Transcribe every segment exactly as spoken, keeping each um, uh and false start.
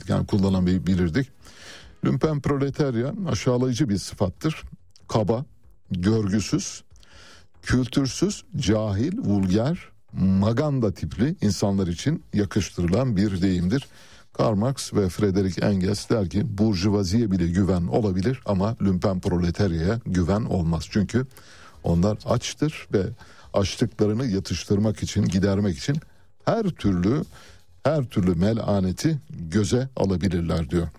yani kullanabilirdik. Lümpen proletarya aşağılayıcı bir sıfattır. Kaba, görgüsüz, kültürsüz, cahil, vulgar, maganda tipli insanlar için yakıştırılan bir deyimdir. Karl Marx ve Friedrich Engels der ki burjuvaziye bile güven olabilir ama lümpen proletaryaya güven olmaz. Çünkü onlar açtır ve açlıklarını yatıştırmak için, gidermek için her türlü her türlü melaneti göze alabilirler diyor.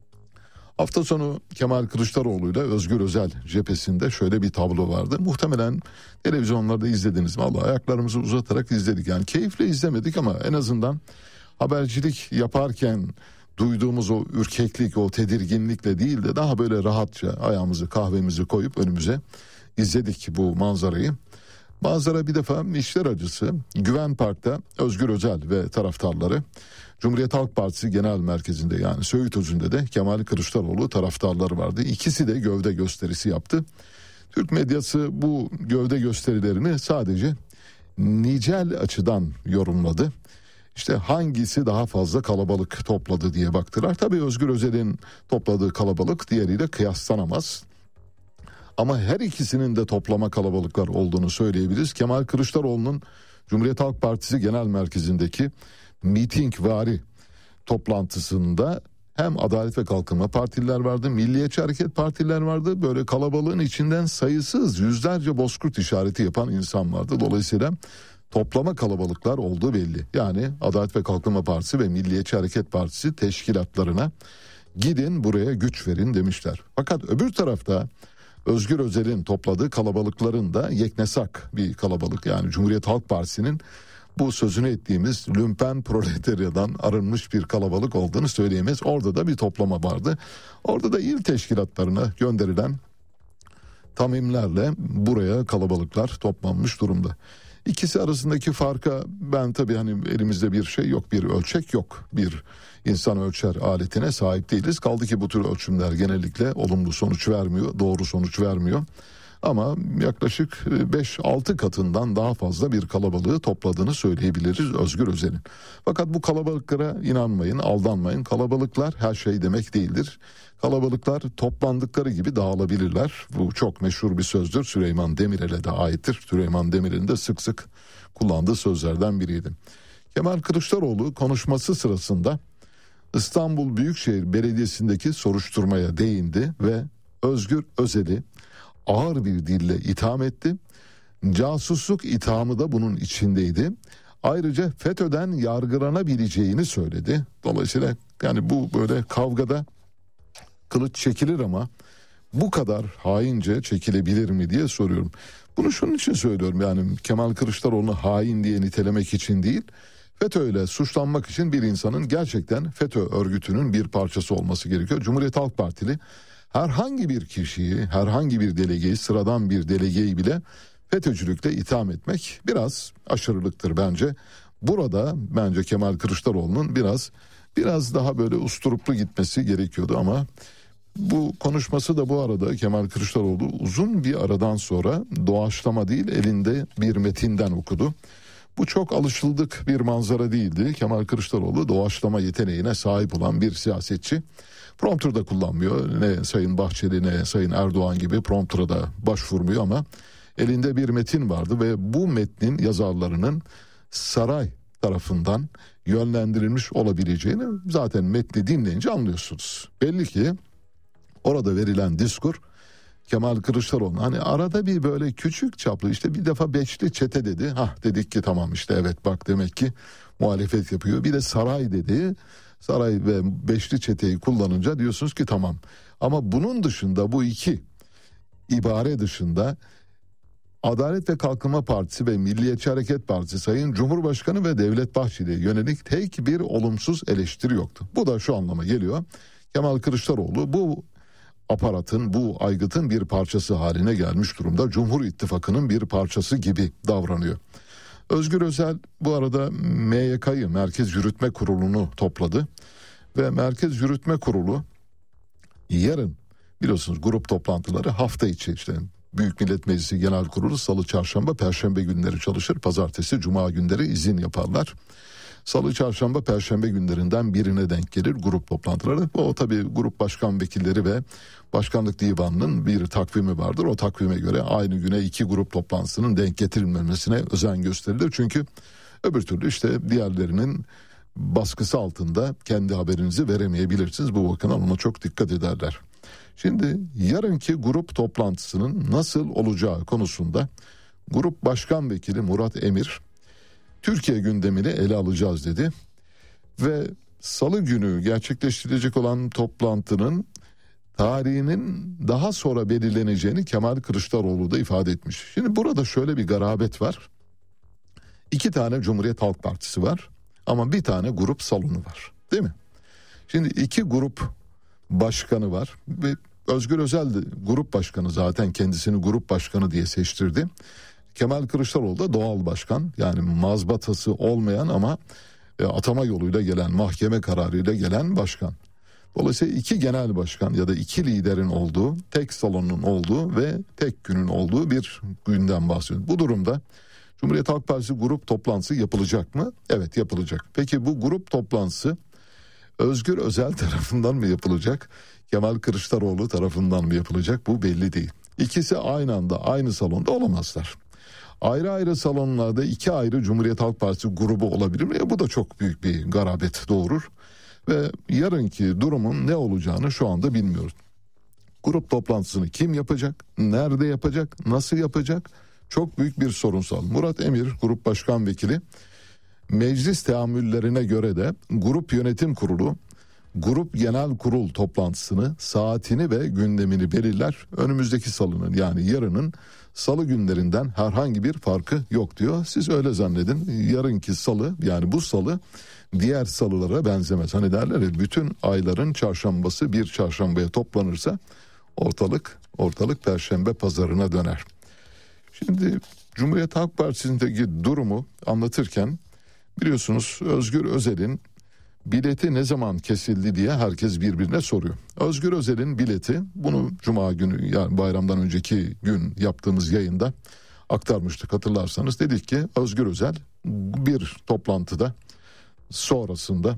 Hafta sonu Kemal Kılıçdaroğlu ile Özgür Özel cephesinde şöyle bir tablo vardı. Muhtemelen televizyonlarda izlediniz. Vallahi ayaklarımızı uzatarak izledik. Yani keyifle izlemedik ama en azından habercilik yaparken duyduğumuz o ürkeklik, o tedirginlikle değil de daha böyle rahatça ayağımızı, kahvemizi koyup önümüze izledik bu manzarayı. Manzara bir defa işler acısı. Güven Park'ta Özgür Özel ve taraftarları, Cumhuriyet Halk Partisi Genel Merkezi'nde yani Söğüt Özü'nde de Kemal Kılıçdaroğlu taraftarları vardı. İkisi de gövde gösterisi yaptı. Türk medyası bu gövde gösterilerini sadece nicel açıdan yorumladı. İşte hangisi daha fazla kalabalık topladı diye baktılar. Tabii Özgür Özel'in topladığı kalabalık diğeriyle kıyaslanamaz. Ama her ikisinin de toplama kalabalıklar olduğunu söyleyebiliriz. Kemal Kılıçdaroğlu'nun Cumhuriyet Halk Partisi Genel Merkezi'ndeki mitingvari toplantısında hem Adalet ve Kalkınma Partililer vardı, Milliyetçi Hareket Partiler vardı. Böyle kalabalığın içinden sayısız yüzlerce bozkurt işareti yapan insan vardı. Dolayısıyla toplama kalabalıklar olduğu belli. Yani Adalet ve Kalkınma Partisi ve Milliyetçi Hareket Partisi teşkilatlarına gidin buraya güç verin demişler. Fakat öbür tarafta Özgür Özel'in topladığı kalabalıkların da yeknesak bir kalabalık. Yani Cumhuriyet Halk Partisi'nin bu sözünü ettiğimiz lümpen proletaryadan arınmış bir kalabalık olduğunu söyleyemeyiz. Orada da bir toplama vardı. Orada da il teşkilatlarına gönderilen tamimlerle buraya kalabalıklar toplanmış durumda. İkisi arasındaki farka ben tabii hani elimizde bir şey yok, bir ölçek yok. Bir insan ölçer aletine sahip değiliz. Kaldı ki bu tür ölçümler genellikle olumlu sonuç vermiyor, doğru sonuç vermiyor. Ama yaklaşık beş altı katından daha fazla bir kalabalığı topladığını söyleyebiliriz Özgür Özel'in. Fakat bu kalabalıklara inanmayın, aldanmayın. Kalabalıklar her şey demek değildir. Kalabalıklar toplandıkları gibi dağılabilirler. Bu çok meşhur bir sözdür. Süleyman Demirel'e de aittir. Süleyman Demirel'in de sık sık kullandığı sözlerden biriydi. Kemal Kılıçdaroğlu konuşması sırasında İstanbul Büyükşehir Belediyesi'ndeki soruşturmaya değindi ve Özgür Özel'i ağır bir dille itham etti. Casusluk ithamı da bunun içindeydi. Ayrıca FETÖ'den yargılanabileceğini söyledi. Dolayısıyla yani bu böyle kavgada kılıç çekilir ama bu kadar haince çekilebilir mi diye soruyorum. Bunu şunun için söylüyorum, yani Kemal Kılıçdaroğlu'nu hain diye nitelemek için değil, FETÖ ile suçlanmak için bir insanın gerçekten FETÖ örgütünün bir parçası olması gerekiyor. Cumhuriyet Halk Partili herhangi bir kişiyi, herhangi bir delegeyi, sıradan bir delegeyi bile FETÖ'cülükle itham etmek biraz aşırılıktır bence. Burada bence Kemal Kılıçdaroğlu'nun biraz biraz daha böyle usturuplu gitmesi gerekiyordu ama bu konuşması da bu arada Kemal Kılıçdaroğlu uzun bir aradan sonra doğaçlama değil elinde bir metinden okudu. Bu çok alışıldık bir manzara değildi. Kemal Kılıçdaroğlu doğaçlama yeteneğine sahip olan bir siyasetçi. Prompter da kullanmıyor. Ne Sayın Bahçeli ne Sayın Erdoğan gibi prompter'a da başvurmuyor ama elinde bir metin vardı ve bu metnin yazarlarının saray tarafından yönlendirilmiş olabileceğini zaten metni dinleyince anlıyorsunuz. Belli ki orada verilen diskur Kemal Kılıçdaroğlu hani arada bir böyle küçük çaplı işte bir defa beşli çete dedi. Hah dedik ki tamam işte evet bak demek ki muhalefet yapıyor. Bir de saray dedi. Saray ve beşli çeteyi kullanınca diyorsunuz ki tamam. Ama bunun dışında bu iki ibare dışında Adalet ve Kalkınma Partisi ve Milliyetçi Hareket Partisi Sayın Cumhurbaşkanı ve Devlet Bahçeli'ye yönelik tek bir olumsuz eleştiri yoktu. Bu da şu anlama geliyor. Kemal Kılıçdaroğlu bu aparatın, bu aygıtın bir parçası haline gelmiş durumda. Cumhur İttifakı'nın bir parçası gibi davranıyor. Özgür Özel bu arada M Y K'yı, Merkez Yürütme Kurulu'nu topladı. Ve Merkez Yürütme Kurulu yarın biliyorsunuz grup toplantıları hafta içi işte Büyük Millet Meclisi Genel Kurulu salı, çarşamba, perşembe günleri çalışır. Pazartesi, cuma günleri izin yaparlar. Salı, çarşamba, perşembe günlerinden birine denk gelir grup toplantıları. O tabii grup başkan vekilleri ve başkanlık divanının bir takvimi vardır. O takvime göre aynı güne iki grup toplantısının denk getirilmemesine özen gösterilir. Çünkü öbür türlü işte diğerlerinin baskısı altında kendi haberinizi veremeyebilirsiniz. Bu bakımdan ona çok dikkat ederler. Şimdi yarınki grup toplantısının nasıl olacağı konusunda Grup Başkan Vekili Murat Emir Türkiye gündemini ele alacağız dedi ve Salı günü gerçekleştirilecek olan toplantının tarihinin daha sonra belirleneceğini Kemal Kılıçdaroğlu da ifade etmiş. Şimdi burada şöyle bir garabet var. İki tane Cumhuriyet Halk Partisi var ama bir tane grup salonu var, değil mi? Şimdi iki grup başkanı var ve Özgür Özel de grup başkanı, zaten kendisini grup başkanı diye seçtirdi. Kemal Kılıçdaroğlu da doğal başkan, yani mazbatası olmayan ama e, atama yoluyla gelen, mahkeme kararıyla gelen başkan. Dolayısıyla iki genel başkan ya da iki liderin olduğu, tek salonun olduğu ve tek günün olduğu bir günden bahsediyoruz. Bu durumda Cumhuriyet Halk Partisi grup toplantısı yapılacak mı? Evet, yapılacak. Peki bu grup toplantısı Özgür Özel tarafından mı yapılacak, Kemal Kılıçdaroğlu tarafından mı yapılacak? Bu belli değil. İkisi aynı anda aynı salonda olamazlar. Ayrı ayrı salonlarda iki ayrı Cumhuriyet Halk Partisi grubu olabilir mi? Ya bu da çok büyük bir garabet doğurur. Ve yarınki durumun ne olacağını şu anda bilmiyoruz. Grup toplantısını kim yapacak, nerede yapacak, nasıl yapacak? Çok büyük bir sorunsal. Murat Emir, Grup Başkan Vekili, meclis teamüllerine göre de Grup Yönetim Kurulu, Grup Genel Kurul toplantısını, saatini ve gündemini belirler. Önümüzdeki salının, yani yarının salı günlerinden herhangi bir farkı yok diyor. Siz öyle zannedin. Yarınki salı, yani bu salı diğer salılara benzemez. Hani derler ya, bütün ayların çarşambası bir çarşambaya toplanırsa ortalık ortalık perşembe pazarına döner. Şimdi Cumhuriyet Halk Partisi'ndeki durumu anlatırken biliyorsunuz Özgür Özel'in bileti ne zaman kesildi diye herkes birbirine soruyor. Özgür Özel'in bileti, bunu Cuma günü, yani bayramdan önceki gün yaptığımız yayında aktarmıştık hatırlarsanız. Dedik ki Özgür Özel bir toplantıda sonrasında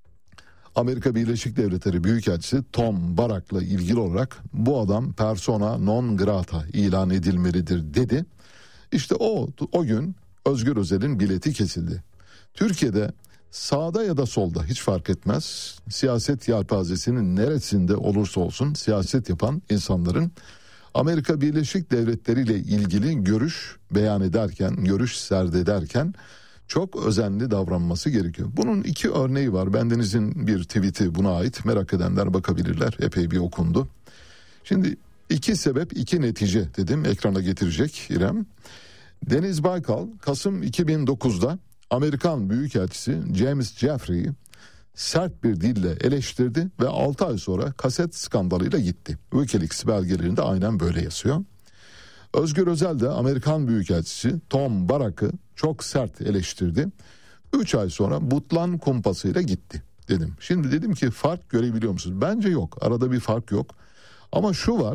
Amerika Birleşik Devletleri Büyükelçisi Tom Barak'la ilgili olarak bu adam persona non grata ilan edilmelidir dedi. İşte o o gün Özgür Özel'in bileti kesildi. Türkiye'de sağda ya da solda hiç fark etmez, siyaset yelpazesinin neresinde olursa olsun siyaset yapan insanların Amerika Birleşik Devletleri ile ilgili görüş beyan ederken, görüş serdederken çok özenli davranması gerekiyor. Bunun iki örneği var. Bendenizin bir tweet'i buna ait. Merak edenler bakabilirler. Epey bir okundu. Şimdi iki sebep, iki netice dedim. Ekrana getirecek İrem. Deniz Baykal Kasım iki bin dokuzda Amerikan Büyükelçisi James Jeffrey'i sert bir dille eleştirdi ve altı ay sonra kaset skandalıyla gitti. WikiLeaks belgelerinde aynen böyle yazıyor. Özgür Özel de Amerikan Büyükelçisi Tom Barak'ı çok sert eleştirdi. üç ay sonra butlan kumpasıyla gitti dedim. Şimdi dedim ki fark görebiliyor musunuz? Bence yok. Arada bir fark yok. Ama şu var.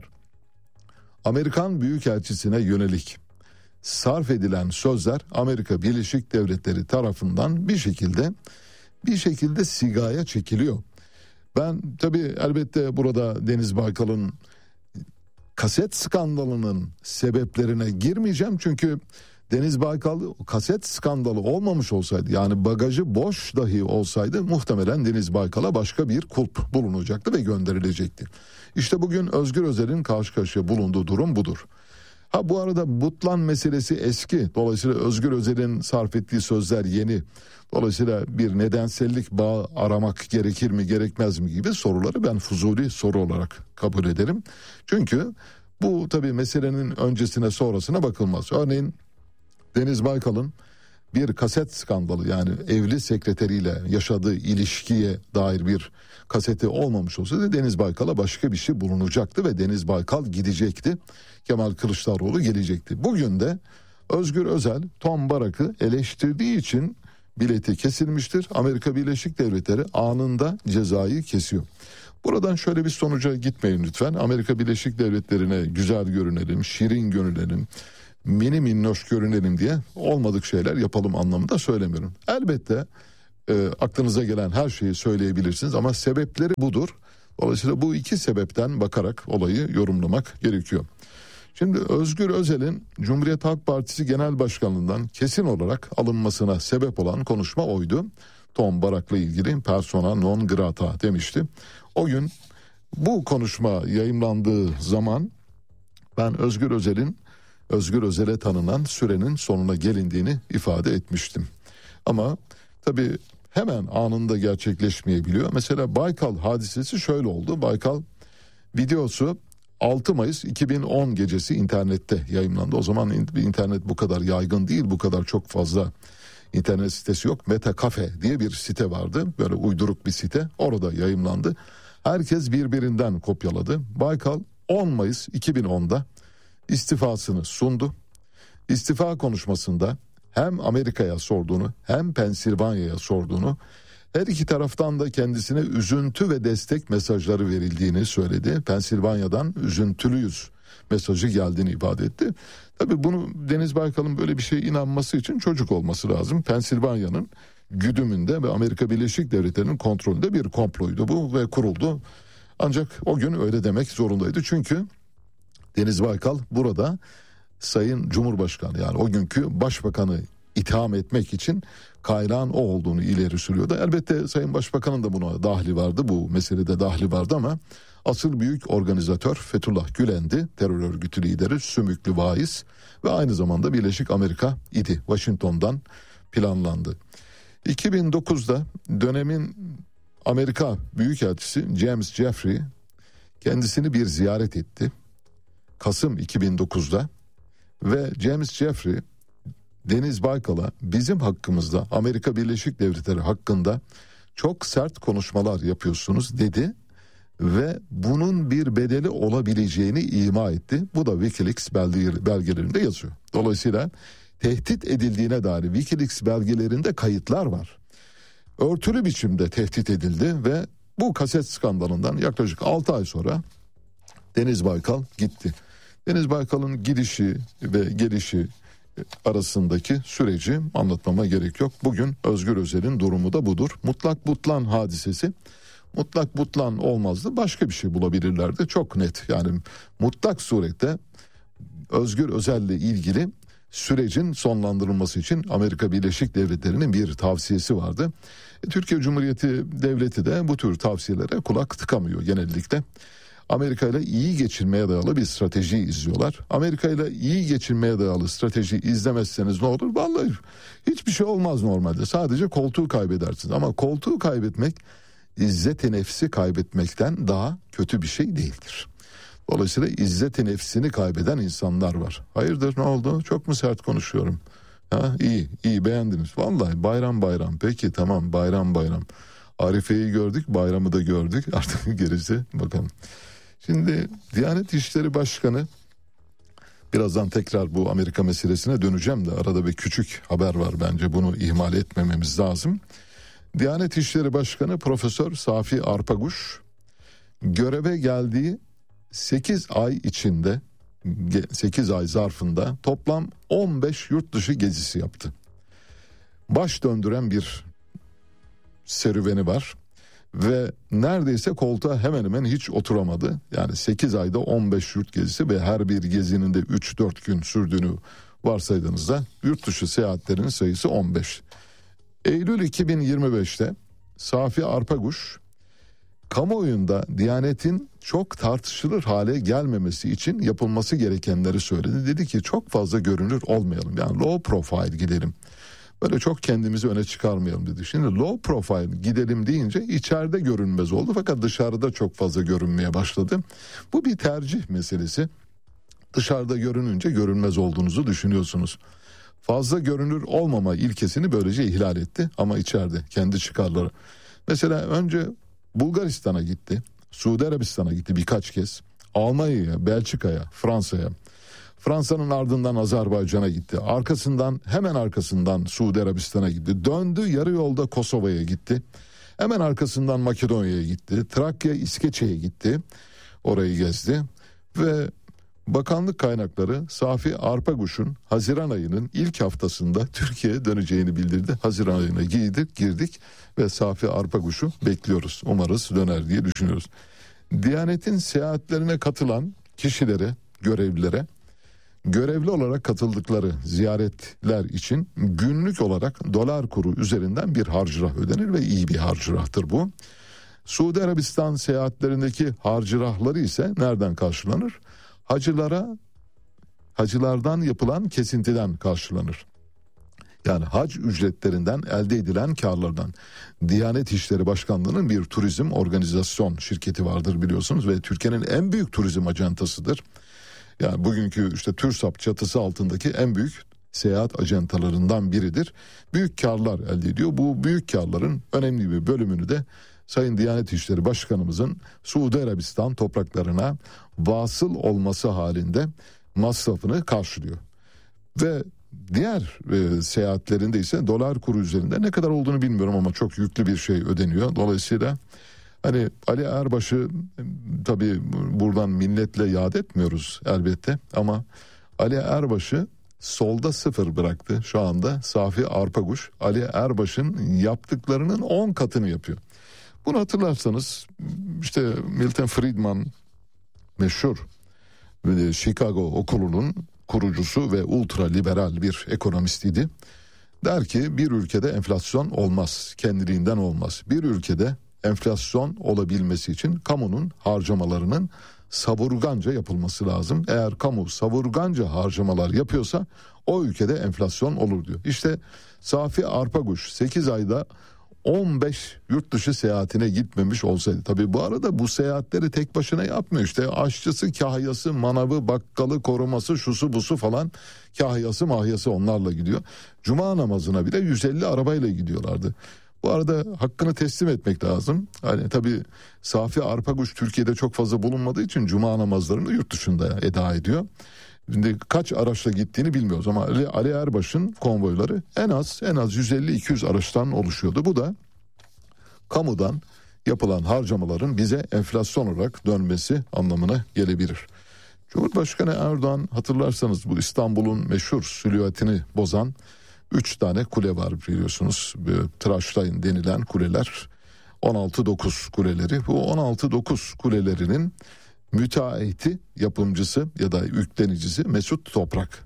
Amerikan Büyükelçisi'ne yönelik sarf edilen sözler Amerika Birleşik Devletleri tarafından bir şekilde bir şekilde sigaya çekiliyor. Ben tabii elbette burada Deniz Baykal'ın kaset skandalının sebeplerine girmeyeceğim. Çünkü Deniz Baykal kaset skandalı olmamış olsaydı, yani bagajı boş dahi olsaydı muhtemelen Deniz Baykal'a başka bir kulp bulunacaktı ve gönderilecekti. İşte bugün Özgür Özel'in karşı karşıya bulunduğu durum budur. Ha bu arada butlan meselesi eski. Dolayısıyla Özgür Özel'in sarf ettiği sözler yeni. Dolayısıyla bir nedensellik bağı aramak gerekir mi gerekmez mi gibi soruları ben fuzuli soru olarak kabul ederim. Çünkü bu tabii meselenin öncesine sonrasına bakılmaz. Örneğin Deniz Baykal'ın bir kaset skandalı, yani evli sekreteriyle yaşadığı ilişkiye dair bir kaseti olmamış olsaydı Deniz Baykal'a başka bir şey bulunacaktı ve Deniz Baykal gidecekti. Kemal Kılıçdaroğlu gelecekti. Bugün de Özgür Özel Tom Barak'ı eleştirdiği için bileti kesilmiştir. Amerika Birleşik Devletleri anında cezayı kesiyor. Buradan şöyle bir sonuca gitmeyin lütfen. Amerika Birleşik Devletleri'ne güzel görünelim, şirin görünelim, mini minnoş görünelim diye olmadık şeyler yapalım anlamında söylemiyorum. Elbette e, aklınıza gelen her şeyi söyleyebilirsiniz ama sebepleri budur. Dolayısıyla bu iki sebepten bakarak olayı yorumlamak gerekiyor. Şimdi Özgür Özel'in Cumhuriyet Halk Partisi Genel Başkanlığından kesin olarak alınmasına sebep olan konuşma oydu. Tom Barak'la ilgili persona non grata demişti. O gün bu konuşma yayımlandığı zaman ben Özgür Özel'in Özgür Özel'e tanınan sürenin sonuna gelindiğini ifade etmiştim. Ama tabii hemen anında gerçekleşmeyebiliyor. Mesela Baykal hadisesi şöyle oldu. Baykal videosu altı Mayıs iki bin on gecesi internette yayımlandı. O zaman internet bu kadar yaygın değil, bu kadar çok fazla internet sitesi yok. Meta Cafe diye bir site vardı. Böyle uyduruk bir site. Orada yayımlandı. Herkes birbirinden kopyaladı. Baykal on Mayıs iki bin onda istifasını sundu. İstifa konuşmasında hem Amerika'ya sorduğunu hem Pensilvanya'ya sorduğunu, her iki taraftan da kendisine üzüntü ve destek mesajları verildiğini söyledi. Pensilvanya'dan üzüntülüyüz mesajı geldiğini ifade etti. Tabii bunu Deniz Baykal'ın böyle bir şeye inanması için çocuk olması lazım. Pensilvanya'nın güdümünde ve Amerika Birleşik Devletleri'nin kontrolünde bir komploydu bu ve kuruldu. Ancak o gün öyle demek zorundaydı. Çünkü Deniz Baykal burada Sayın Cumhurbaşkanı, yani o günkü başbakanı itham etmek için kaynağın o olduğunu ileri sürüyordu. Elbette Sayın Başbakan'ın da buna dahli vardı, bu meselede dahli vardı ama asıl büyük organizatör Fethullah Gülen'di. Terör örgütü lideri, sümüklü vaiz ve aynı zamanda Birleşik Amerika idi. Washington'dan planlandı. iki bin dokuzda dönemin Amerika Büyükelçisi James Jeffrey kendisini bir ziyaret etti. Kasım iki bin dokuzda ve James Jeffrey Deniz Baykal'a bizim hakkımızda, Amerika Birleşik Devletleri hakkında çok sert konuşmalar yapıyorsunuz dedi ve bunun bir bedeli olabileceğini ima etti. Bu da WikiLeaks belgelerinde yazıyor. Dolayısıyla tehdit edildiğine dair WikiLeaks belgelerinde kayıtlar var. Örtülü biçimde tehdit edildi ve bu kaset skandalından yaklaşık altı ay sonra Deniz Baykal gitti. Deniz Baykal'ın gidişi ve gelişi arasındaki süreci anlatmama gerek yok. Bugün Özgür Özel'in durumu da budur. Mutlak butlan hadisesi, mutlak butlan olmazdı, başka bir şey bulabilirlerdi. Çok net, yani mutlak surette Özgür Özel'le ilgili sürecin sonlandırılması için Amerika Birleşik Devletleri'nin bir tavsiyesi vardı. Türkiye Cumhuriyeti Devleti de bu tür tavsiyelere kulak tıkamıyor genellikle. Amerika ile iyi geçinmeye dayalı bir strateji izliyorlar. Amerika ile iyi geçinmeye dayalı strateji izlemezseniz ne olur? Vallahi hiçbir şey olmaz normalde. Sadece koltuğu kaybedersiniz. Ama koltuğu kaybetmek izzet-i nefsi kaybetmekten daha kötü bir şey değildir. Dolayısıyla izzet-i nefsini kaybeden insanlar var. Hayırdır, ne oldu? Çok mu sert konuşuyorum? Ha, iyi, iyi, beğendiniz. Vallahi bayram bayram. Peki tamam, bayram bayram. Arife'yi gördük, bayramı da gördük. Artık gerisi bakalım. Şimdi Diyanet İşleri Başkanı, birazdan tekrar bu Amerika meselesine döneceğim de arada bir küçük haber var, bence bunu ihmal etmememiz lazım. Diyanet İşleri Başkanı Profesör Safi Arpaguş göreve geldiği sekiz ay içinde, sekiz ay zarfında toplam on beş yurt dışı gezisi yaptı. Baş döndüren bir serüveni var ve neredeyse koltuğa hemen hemen hiç oturamadı. Yani sekiz ayda on beş yurt gezisi ve her bir gezinin de üç dört gün sürdüğünü varsaydığınızda yurt dışı seyahatlerinin sayısı on beş. Eylül iki bin yirmi beşte Safi Arpaguş kamuoyunda Diyanet'in çok tartışılır hale gelmemesi için yapılması gerekenleri söyledi. Dedi ki çok fazla görünür olmayalım, yani low profile gidelim. Böyle çok kendimizi öne çıkarmayalım dedi. Şimdi low profile gidelim deyince içeride görünmez oldu fakat dışarıda çok fazla görünmeye başladı. Bu bir tercih meselesi. Dışarıda görününce görünmez olduğunuzu düşünüyorsunuz. Fazla görünür olmama ilkesini böylece ihlal etti ama içeride kendi çıkarları. Mesela önce Bulgaristan'a gitti, Suudi Arabistan'a gitti birkaç kez, Almanya'ya, Belçika'ya, Fransa'ya. Fransa'nın ardından Azerbaycan'a gitti. Arkasından, hemen arkasından Suudi Arabistan'a gitti. Döndü, yarı yolda Kosova'ya gitti. Hemen arkasından Makedonya'ya gitti. Trakya, İskeçe'ye gitti. Orayı gezdi. Ve Bakanlık kaynakları Safi Arpaguş'un Haziran ayının ilk haftasında Türkiye'ye döneceğini bildirdi. Haziran ayına girdik, girdik ve Safi Arpaguş'u bekliyoruz. Umarız döner diye düşünüyoruz. Diyanet'in seyahatlerine katılan kişilere, görevlilere, görevli olarak katıldıkları ziyaretler için günlük olarak dolar kuru üzerinden bir harcırah ödenir ve iyi bir harcırahtır bu. Suudi Arabistan seyahatlerindeki harcırahları ise nereden karşılanır? Hacılara, hacılardan yapılan kesintiden karşılanır. Yani hac ücretlerinden elde edilen karlardan. Diyanet İşleri Başkanlığı'nın bir turizm organizasyon şirketi vardır biliyorsunuz ve Türkiye'nin en büyük turizm ajantasıdır. Yani bugünkü işte TÜRSAP çatısı altındaki en büyük seyahat ajantalarından biridir. Büyük karlar elde ediyor. Bu büyük karların önemli bir bölümünü de Sayın Diyanet İşleri Başkanımızın Suudi Arabistan topraklarına vasıl olması halinde masrafını karşılıyor. Ve diğer e, seyahatlerinde ise dolar kuru üzerinde ne kadar olduğunu bilmiyorum ama çok yüklü bir şey ödeniyor. Dolayısıyla hani Ali Erbaş'ı tabii buradan minnetle yad etmiyoruz elbette ama Ali Erbaş'ı solda sıfır bıraktı. Şu anda Safi Arpaguş Ali Erbaş'ın yaptıklarının on katını yapıyor. Bunu hatırlarsanız işte Milton Friedman meşhur Chicago okulunun kurucusu ve ultra liberal bir ekonomistiydi. Der ki bir ülkede enflasyon olmaz, kendiliğinden olmaz. Bir ülkede enflasyon olabilmesi için kamunun harcamalarının savurganca yapılması lazım. Eğer kamu savurganca harcamalar yapıyorsa o ülkede enflasyon olur diyor. İşte Safi Arpaguş sekiz ayda on beş yurt dışı seyahatine gitmemiş olsaydı. Tabii bu arada bu seyahatleri tek başına yapmıyor. İşte aşçısı, kahyası, manavı, bakkalı, koruması, şusu busu falan kahyası mahyası onlarla gidiyor. Cuma namazına bile yüz elli arabayla gidiyorlardı. Bu arada hakkını teslim etmek lazım. Hani tabii Safi Arpaguş Türkiye'de çok fazla bulunmadığı için cuma namazlarını yurt dışında eda ediyor. Şimdi kaç araçla gittiğini bilmiyoruz ama Ali, Ali Erbaş'ın konvoyları en az en az yüz elli iki yüz araçtan oluşuyordu. Bu da kamudan yapılan harcamaların bize enflasyon olarak dönmesi anlamına gelebilir. Cumhurbaşkanı Erdoğan hatırlarsanız bu İstanbul'un meşhur silüetini bozan üç tane kule var biliyorsunuz. Tıraşlayın denilen kuleler on altı dokuz kuleleri. Bu on altı dokuz kulelerinin müteahhiti, yapımcısı ya da yüklenicisi Mesut Toprak.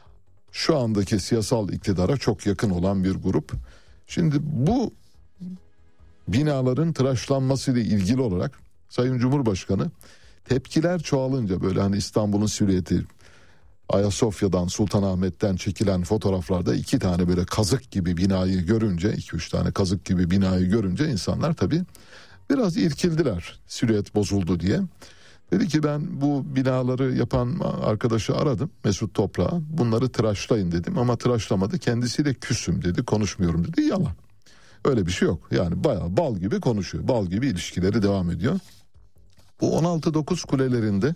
Şu andaki siyasal iktidara çok yakın olan bir grup. Şimdi bu binaların tıraşlanmasıyla ilgili olarak Sayın Cumhurbaşkanı tepkiler çoğalınca böyle hani İstanbul'un silüeti Ayasofya'dan Sultanahmet'ten çekilen fotoğraflarda iki tane böyle kazık gibi binayı görünce iki üç tane kazık gibi binayı görünce insanlar tabii biraz irkildiler silüet bozuldu diye. Dedi ki ben bu binaları yapan arkadaşı aradım Mesut Toprak'a bunları tıraşlayın dedim ama tıraşlamadı kendisiyle küsüm dedi konuşmuyorum dedi yalan. Öyle bir şey yok yani bayağı bal gibi konuşuyor bal gibi ilişkileri devam ediyor. Bu on altı dokuz kulelerinde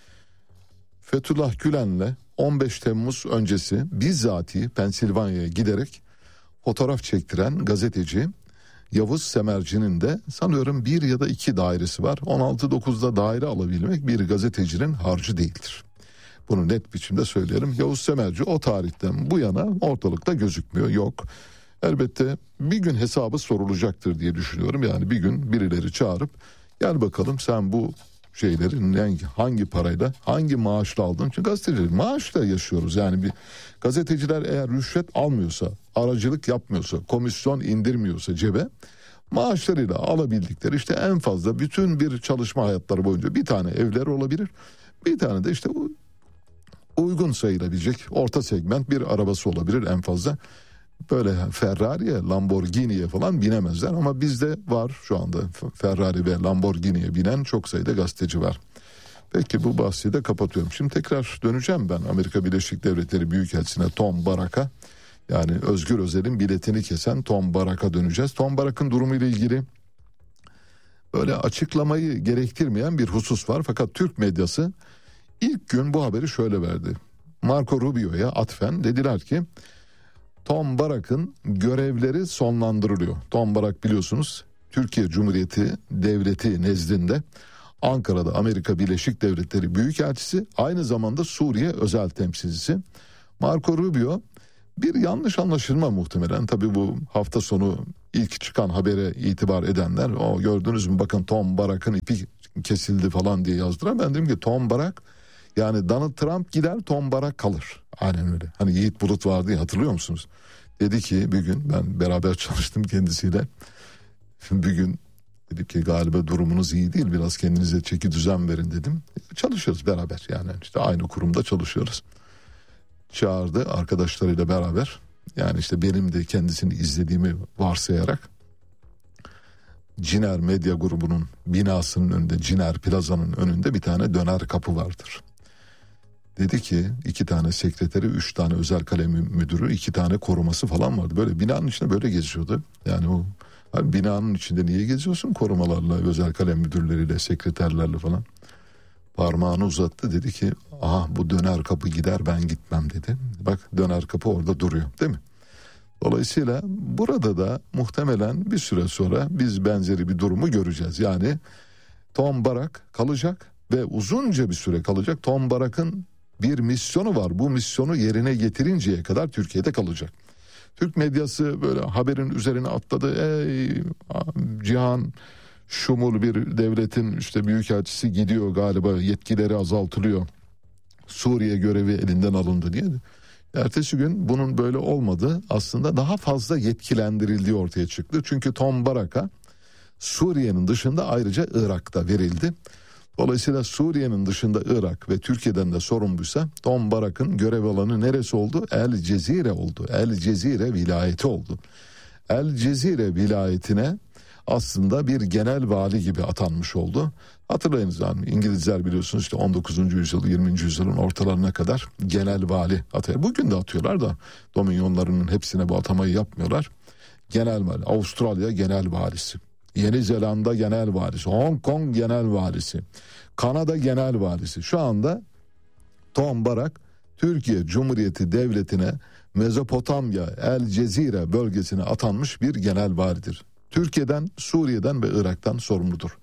Fethullah Gülen'le on beş Temmuz öncesi bizzati Pensilvanya'ya giderek fotoğraf çektiren gazeteci Yavuz Semerci'nin de sanıyorum bir ya da iki dairesi var. on altı dokuzda daire alabilmek bir gazetecinin harcı değildir. Bunu net biçimde söyleyelim. Yavuz Semerci o tarihten bu yana ortalıkta gözükmüyor, yok. Elbette bir gün hesabı sorulacaktır diye düşünüyorum. Yani bir gün birileri çağırıp gel bakalım sen bu şeylerin hangi parayla hangi maaşla aldın? Çünkü gazeteciler maaşla yaşıyoruz. Yani bir gazeteciler eğer rüşvet almıyorsa, aracılık yapmıyorsa, komisyon indirmiyorsa cebe maaşlarıyla alabildikleri işte en fazla bütün bir çalışma hayatları boyunca bir tane evleri olabilir. Bir tane de işte uygun sayılabilecek orta segment bir arabası olabilir en fazla. Böyle Ferrari'ye, Lamborghini'ye falan binemezler ama bizde var şu anda Ferrari ve Lamborghini'ye binen çok sayıda gazeteci var. Peki bu bahsi de kapatıyorum. Şimdi tekrar döneceğim ben Amerika Birleşik Devletleri Büyükelçisi'ne Tom Barak'a. Yani Özgür Özel'in biletini kesen Tom Barak'a döneceğiz. Tom Barak'ın durumuyla ilgili böyle açıklamayı gerektirmeyen bir husus var. Fakat Türk medyası ilk gün bu haberi şöyle verdi. Marco Rubio'ya atfen dediler ki Tom Barak'ın görevleri sonlandırılıyor. Tom Barak biliyorsunuz Türkiye Cumhuriyeti Devleti nezdinde Ankara'da Amerika Birleşik Devletleri Büyükelçisi, aynı zamanda Suriye özel temsilcisi Marco Rubio. Bir yanlış anlaşılma muhtemelen. Tabii bu hafta sonu ilk çıkan habere itibar edenler, o gördünüz mü bakın Tom Barak'ın ipi kesildi falan diye yazdılar. Ben dedim ki Tom Barak, yani Donald Trump gider, Tom Barak kalır. Aynen öyle. Hani Yiğit Bulut vardı ya, hatırlıyor musunuz? Dedi ki bir gün, ben beraber çalıştım kendisiyle. Bir gün dedi ki galiba durumunuz iyi değil, biraz kendinize çeki düzen verin dedim. Çalışıyoruz beraber, yani işte aynı kurumda çalışıyoruz. Çağırdı arkadaşlarıyla beraber, yani işte benim de kendisini izlediğimi varsayarak, Ciner Medya Grubu'nun binasının önünde, Ciner Plaza'nın önünde bir tane döner kapı vardır. Dedi ki iki tane sekreteri, üç tane özel kalem müdürü, iki tane koruması falan vardı. Böyle binanın içinde böyle geziyordu. Yani o hani binanın içinde niye geziyorsun korumalarla, özel kalem müdürleriyle, sekreterlerle falan. Parmağını uzattı, dedi ki aha bu döner kapı gider, ben gitmem dedi. Bak döner kapı orada duruyor, değil mi? Dolayısıyla burada da muhtemelen bir süre sonra biz benzeri bir durumu göreceğiz. Yani Tom Barak kalacak ve uzunca bir süre kalacak. Tom Barak'ın bir misyonu var. Bu misyonu yerine getirinceye kadar Türkiye'de kalacak. Türk medyası böyle haberin üzerine atladı. Ey Cihan Şumul bir devletin işte büyükelçisi gidiyor galiba, yetkileri azaltılıyor, Suriye görevi elinden alındı diye. Ertesi gün bunun böyle olmadığı, aslında daha fazla yetkilendirildiği ortaya çıktı. Çünkü Tom Barak'a Suriye'nin dışında ayrıca Irak'ta verildi. Dolayısıyla Suriye'nin dışında Irak ve Türkiye'den de sorumluysa Tom Barak'ın görev alanı neresi oldu? El Cezire oldu. El Cezire vilayeti oldu. El Cezire vilayetine aslında bir genel vali gibi atanmış oldu. Hatırlayınız yani İngilizler biliyorsunuz işte on dokuzuncu yüzyıl, yirminci yüzyılın ortalarına kadar genel vali atıyor. Bugün de atıyorlar da dominyonlarının hepsine bu atamayı yapmıyorlar. Genel vali, Avustralya genel valisi, Yeni Zelanda genel valisi, Hong Kong genel valisi, Kanada genel valisi. Şu anda Tom Barak Türkiye Cumhuriyeti Devleti'ne Mezopotamya, El Cezire bölgesine atanmış bir genel validir. Türkiye'den, Suriye'den ve Irak'tan sorumludur.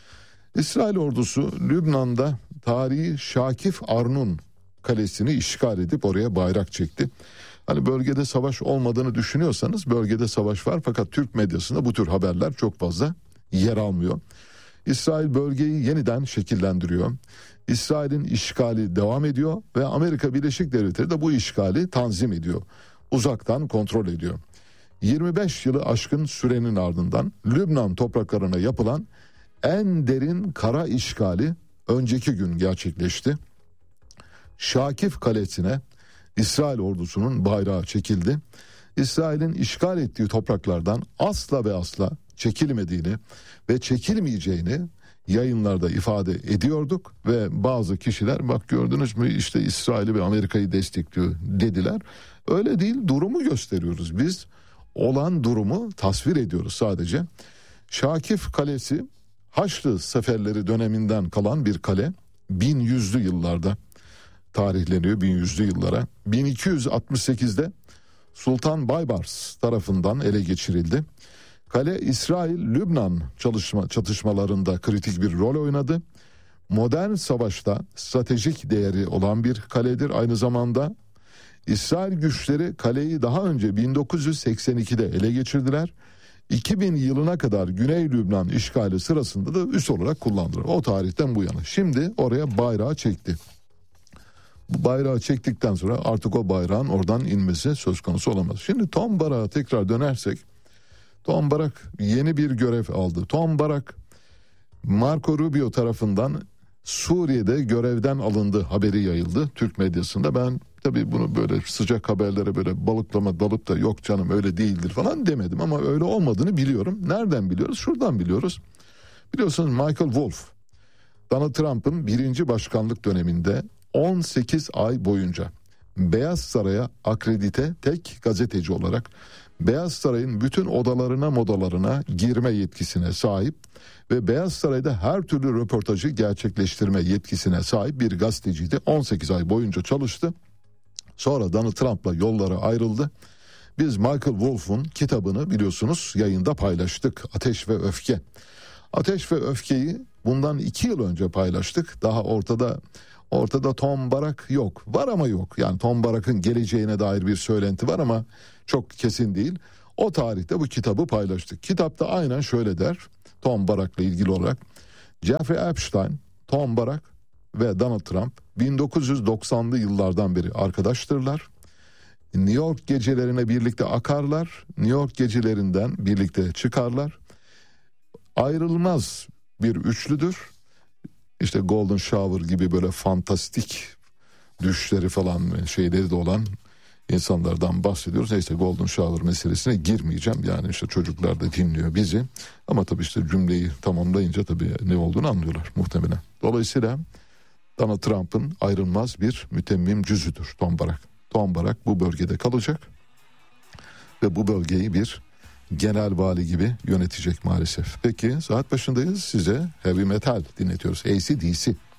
İsrail ordusu Lübnan'da tarihi Şakif Arnun kalesini işgal edip oraya bayrak çekti. Hani bölgede savaş olmadığını düşünüyorsanız bölgede savaş var, fakat Türk medyasında bu tür haberler çok fazla yer almıyor. İsrail bölgeyi yeniden şekillendiriyor. İsrail'in işgali devam ediyor ve Amerika Birleşik Devletleri de bu işgali tanzim ediyor. Uzaktan kontrol ediyor. yirmi beş yılı aşkın sürenin ardından Lübnan topraklarına yapılan en derin kara işgali önceki gün gerçekleşti. Şakif Kalesi'ne İsrail ordusunun bayrağı çekildi. İsrail'in işgal ettiği topraklardan asla ve asla çekilmediğini ve çekilmeyeceğini yayınlarda ifade ediyorduk ve bazı kişiler bak gördünüz mü işte İsrail'i ve Amerika'yı destekliyor dediler. Öyle değil, durumu gösteriyoruz biz. Olan durumu tasvir ediyoruz sadece. Şakif Kalesi Haçlı seferleri döneminden kalan bir kale. bin yüzlü yıllarda tarihleniyor, bin yüzlü yıllara. bin iki yüz altmış sekizde Sultan Baybars tarafından ele geçirildi. Kale İsrail-Lübnan çalışma, çatışmalarında kritik bir rol oynadı. Modern savaşta stratejik değeri olan bir kaledir. Aynı zamanda İsrail güçleri kaleyi daha önce bin dokuz yüz seksen ikide ele geçirdiler. iki bin yılına kadar Güney Lübnan işgali sırasında da üs olarak kullandılar. O tarihten bu yana. Şimdi oraya bayrağı çekti. Bu bayrağı çektikten sonra artık o bayrağın oradan inmesi söz konusu olamaz. Şimdi Tom Barak'a tekrar dönersek, Tom Barak yeni bir görev aldı. Tom Barak Marco Rubio tarafından Suriye'de görevden alındı haberi yayıldı Türk medyasında. Ben tabii bunu böyle sıcak haberlere böyle balıklama dalıp da yok canım öyle değildir falan demedim ama öyle olmadığını biliyorum. Nereden biliyoruz? Şuradan biliyoruz. Biliyorsunuz Michael Wolff, Donald Trump'ın birinci başkanlık döneminde on sekiz ay boyunca Beyaz Saray'a akredite tek gazeteci olarak Beyaz Saray'ın bütün odalarına modalarına girme yetkisine sahip ve Beyaz Saray'da her türlü röportajı gerçekleştirme yetkisine sahip bir gazeteciydi. on sekiz ay boyunca çalıştı. Sonra Donald Trump'la yolları ayrıldı. Biz Michael Wolff'un kitabını biliyorsunuz yayında paylaştık. Ateş ve Öfke. Ateş ve Öfke'yi bundan iki yıl önce paylaştık. Daha ortada ortada Tom Barak yok. Var ama yok. Yani Tom Barak'ın geleceğine dair bir söylenti var ama çok kesin değil. O tarihte bu kitabı paylaştık. Kitapta aynen şöyle der Tom Barak'la ilgili olarak. Jeffrey Epstein, Tom Barak ve Donald Trump bin dokuz yüz doksanlı yıllardan beri arkadaştırlar. New York gecelerine birlikte akarlar. New York gecelerinden birlikte çıkarlar. Ayrılmaz bir üçlüdür. İşte Golden Shower gibi böyle fantastik düşleri falan şeyleri de olan insanlardan bahsediyoruz. Neyse Golden Shower meselesine girmeyeceğim. Yani işte çocuklar da dinliyor bizi. Ama tabii işte cümleyi tamamlayınca tabii ne olduğunu anlıyorlar muhtemelen. Dolayısıyla Donald Trump'ın ayrılmaz bir mütemmim cüzüdür Tom Barak. Tom Barak bu bölgede kalacak ve bu bölgeyi bir genel vali gibi yönetecek maalesef. Peki saat başındayız, size heavy metal dinletiyoruz. A C D C.